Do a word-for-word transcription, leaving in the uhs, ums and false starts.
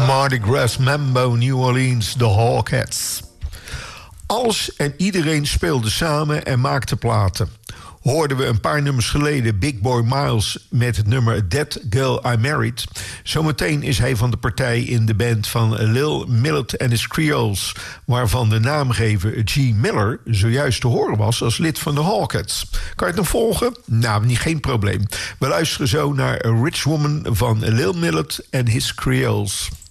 Mardi Gras Mambo New Orleans, de Hawkettes. Alles en iedereen speelde samen en maakte platen. Hoorden we een paar nummers geleden Big Boy Miles met het nummer That Girl I Married. Zometeen is hij van de partij in de band van Lil Millet and His Creoles, waarvan de naamgever G. Miller zojuist te horen was als lid van de Hawkettes. Kan je het nog volgen? Nou, niet, geen probleem. We luisteren zo naar A Rich Woman van Lil Millet and His Creoles.